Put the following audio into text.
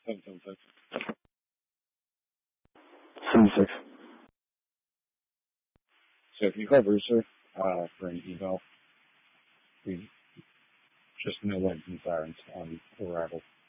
776. 76. So if you call Brewster, for an eval, we just no lights and sirens on arrival.